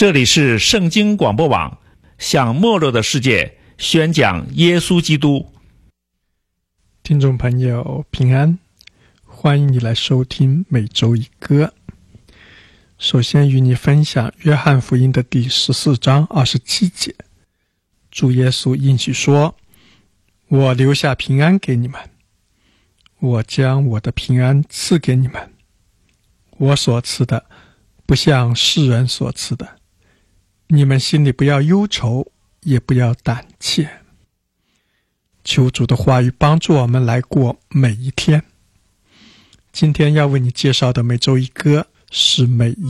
这里是圣经广播网，向没落的世界宣讲耶稣基督。 听众朋友平安，欢迎你来收听每周一歌。首先与你分享约翰福音的第14章27节，主耶稣应许说，我留下平安给你们，我将我的平安赐给你们，我所赐的不像世人所赐的，你们心里不要忧愁，也不要胆怯。求主的话语帮助我们来过每一天。今天要为你介绍的每周一歌是每